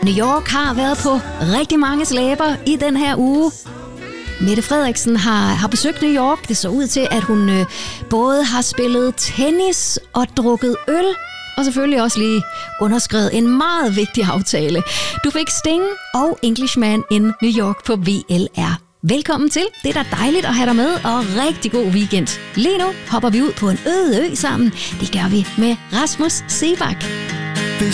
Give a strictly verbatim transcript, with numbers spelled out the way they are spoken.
New York har været på rigtig mange slæber i den her uge. Mette Frederiksen har, har besøgt New York. Det så ud til, at hun øh, både har spillet tennis og drukket øl, og selvfølgelig også lige underskrevet en meget vigtig aftale. Du fik Sting og Englishman in New York på V L R. Velkommen til. Det er da dejligt at have dig med, og rigtig god weekend. Lige nu hopper vi ud på en øde ø sammen. Det gør vi med Rasmus Seebach.